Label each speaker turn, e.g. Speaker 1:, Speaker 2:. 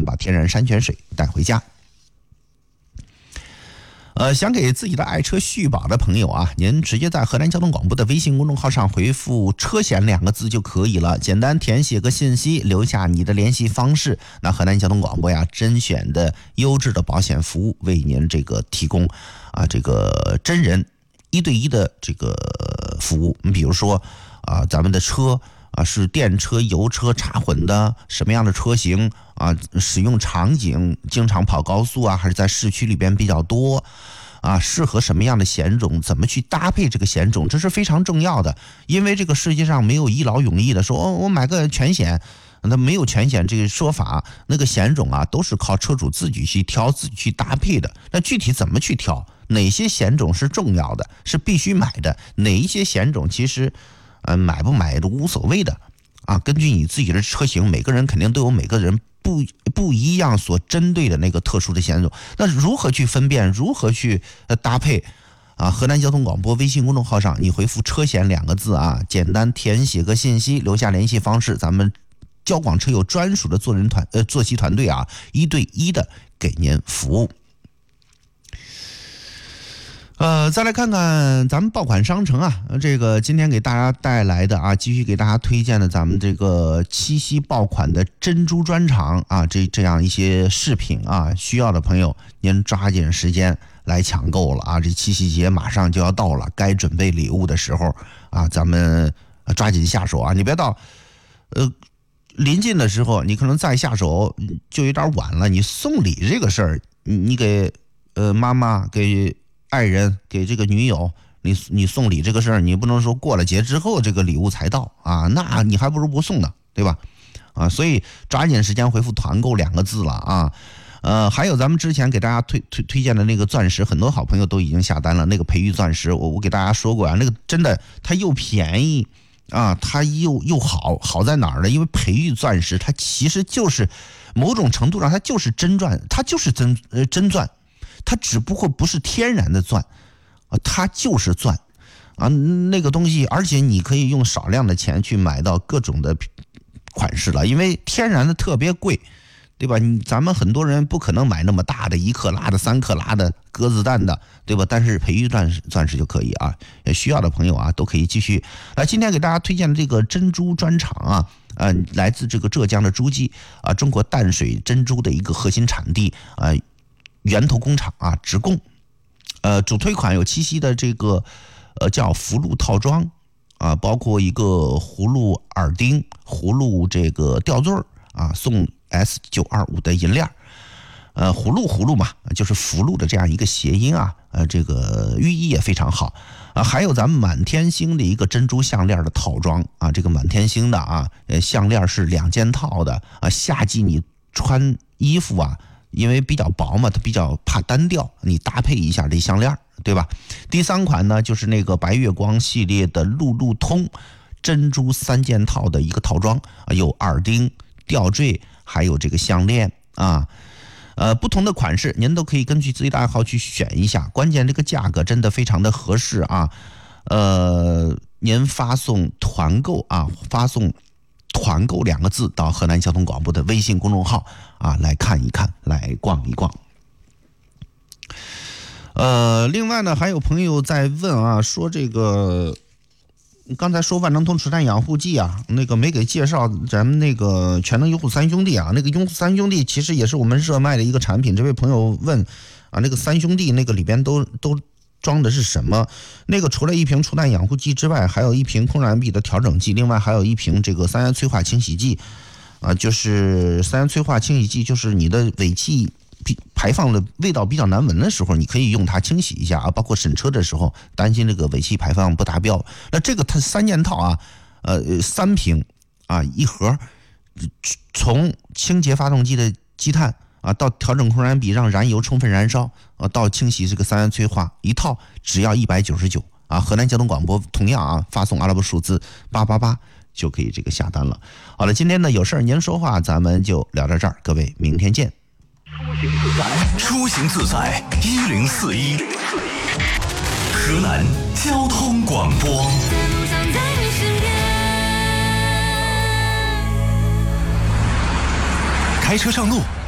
Speaker 1: 把天然山泉水带回家。想给自己的爱车续保的朋友啊，您直接在河南交通广播的微信公众号上回复车险2个字就可以了，简单填写个信息，留下你的联系方式，那河南交通广播呀甄选的优质的保险服务为您这个提供这个真人1对1的这个服务。你比如说咱们的车是电车、油车、插混的，什么样的车型使用场景经常跑高速还是在市区里边比较多适合什么样的险种，怎么去搭配这个险种，这是非常重要的。因为这个世界上没有一劳永逸的说我买个全险，那没有全险这个说法，那个险种都是靠车主自己去挑、自己去搭配的。那具体怎么去挑，哪些险种是重要的，是必须买的，哪一些险种其实买不买都无所谓的根据你自己的车型，每个人肯定都有每个人不一样所针对的那个特殊的险种。那如何去分辨，如何去搭配河南交通广播微信公众号上你回复车险2个字简单填写个信息，留下联系方式，咱们交广车友专属的坐骑团队1对1的给您服务。再来看看咱们爆款商城这个今天给大家带来的继续给大家推荐的咱们这个七夕爆款的珍珠专场这样一些饰品需要的朋友您抓紧时间来抢购了这七夕节马上就要到了，该准备礼物的时候咱们抓紧下手你别到临近的时候你可能再下手就有点晚了。你送礼这个事儿，你给妈妈给爱人给这个女友，你送礼这个事儿，你不能说过了节之后这个礼物才到那你还不如不送呢，对吧？所以抓紧时间回复团购2个字了还有咱们之前给大家推荐的那个钻石，很多好朋友都已经下单了。那个培育钻石，我给大家说过那个真的它又便宜它又好在哪儿呢？因为培育钻石它其实就是某种程度上它就是真钻，它就是真钻。它只不过不是天然的钻它就是钻那个东西，而且你可以用少量的钱去买到各种的款式了，因为天然的特别贵，对吧？咱们很多人不可能买那么大的1克拉的、3克拉的鸽子蛋的，对吧？但是培育钻石就可以需要的朋友都可以继续来。今天给大家推荐的这个珍珠专场来自这个浙江的诸暨中国淡水珍珠的一个核心产地源头工厂直供主推款有七夕的这个叫福禄套装包括一个葫芦耳钉、葫芦这个吊坠送 S925 的银链葫芦嘛，就是福禄的这样一个谐音这个寓意也非常好还有咱们满天星的一个珍珠项链的套装这个满天星的项链是2件套的夏季你穿衣服因为比较薄嘛，它比较怕单调，你搭配一下这项链，对吧？第3款呢，就是那个白月光系列的路路通珍珠3件套的一个套装有耳钉、吊坠，还有这个项链不同的款式您都可以根据自己的爱好去选一下，关键这个价格真的非常的合适您发送团购发送团购2个字到河南交通广播的微信公众号来看一看，来逛一逛。另外呢，还有朋友在问说这个刚才说万能通除碳养护剂那个没给介绍咱们那个全能优护3兄弟那个优护3兄弟其实也是我们热卖的一个产品。这位朋友问那个3兄弟那个里边都装的是什么？那个除了1瓶除碳养护剂之外，还有1瓶空燃比的调整剂，另外还有1瓶这个三元催化清洗剂就是三元催化清洗剂，就是你的尾气排放的味道比较难闻的时候，你可以用它清洗一下包括审车的时候担心这个尾气排放不达标，那这个它3件套3瓶1盒，从清洁发动机的积碳到调整空燃比让燃油充分燃烧到清洗这个三元催化，一套只要199河南交通广播同样发送阿拉伯数字888就可以这个下单了。好了，今天呢有事您说话，咱们就聊到这儿，各位明天见。
Speaker 2: 出行自在1041，河南交通广播。开车上路